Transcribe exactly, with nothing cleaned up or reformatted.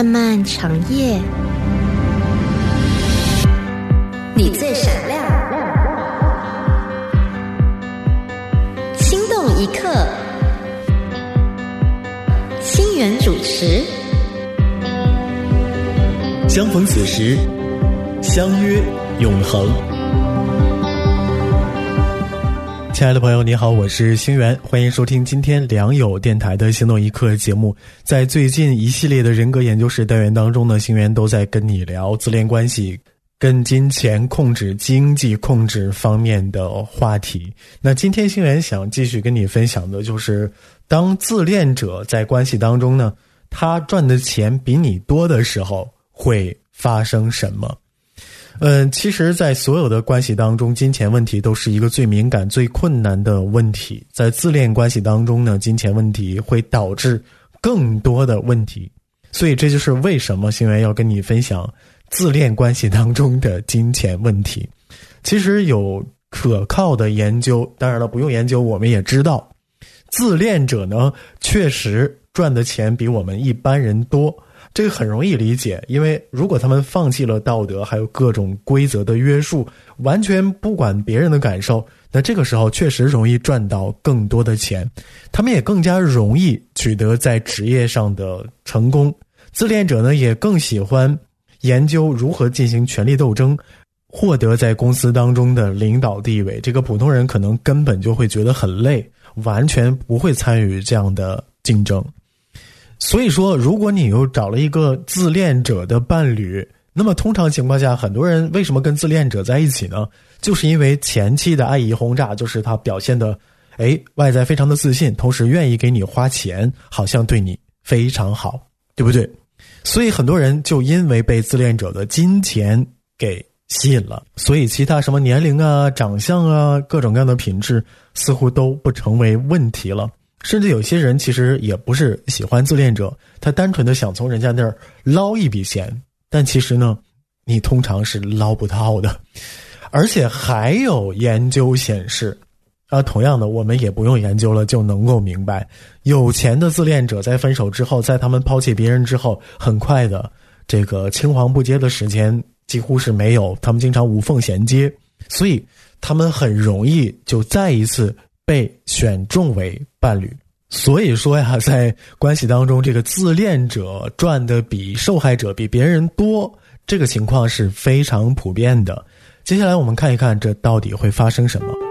漫漫长夜，你最闪亮，心动一刻，心源主持。 相逢此时，相约永恒。亲爱的朋友你好，我是星源，欢迎收听今天良友电台的心动一刻节目。在最近一系列的人格研究室单元当中呢，星源都在跟你聊自恋关系跟金钱控制、经济控制方面的话题。那今天星源想继续跟你分享的就是当自恋者在关系当中呢，他赚的钱比你多的时候会发生什么。嗯，其实在所有的关系当中，金钱问题都是一个最敏感最困难的问题。在自恋关系当中呢，金钱问题会导致更多的问题，所以这就是为什么星源要跟你分享自恋关系当中的金钱问题。其实有可靠的研究，当然了不用研究我们也知道，自恋者呢确实赚的钱比我们一般人多。这个很容易理解，因为如果他们放弃了道德还有各种规则的约束，完全不管别人的感受，那这个时候确实容易赚到更多的钱，他们也更加容易取得在职业上的成功。自恋者呢也更喜欢研究如何进行权力斗争，获得在公司当中的领导地位，这个普通人可能根本就会觉得很累，完全不会参与这样的竞争。所以说如果你又找了一个自恋者的伴侣，那么通常情况下很多人为什么跟自恋者在一起呢？就是因为前期的爱意轰炸，就是他表现的诶外在非常的自信，同时愿意给你花钱，好像对你非常好，对不对？所以很多人就因为被自恋者的金钱给吸引了，所以其他什么年龄啊、长相啊、各种各样的品质似乎都不成为问题了。甚至有些人其实也不是喜欢自恋者，他单纯的想从人家那儿捞一笔钱，但其实呢你通常是捞不到的。而且还有研究显示啊，同样的我们也不用研究了就能够明白，有钱的自恋者在分手之后，在他们抛弃别人之后，很快的这个青黄不接的时间几乎是没有，他们经常无缝衔接，所以他们很容易就再一次被选中为伴侣。所以说呀，在关系当中，这个自恋者赚的比受害者比别人多，这个情况是非常普遍的。接下来我们看一看这到底会发生什么。